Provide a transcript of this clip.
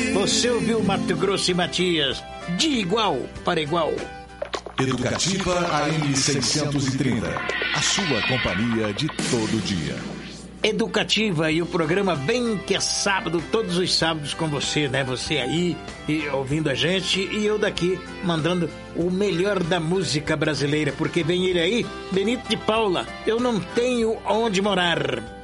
Você ouviu Mato Grosso e Matias, de igual para igual. Educativa AM 630. A sua companhia de todo dia. Educativa e o programa Bem que é Sábado, todos os sábados com você, né? Você aí ouvindo a gente e eu daqui mandando o melhor da música brasileira, porque vem ele aí, Benito de Paula, Eu Não Tenho Onde Morar.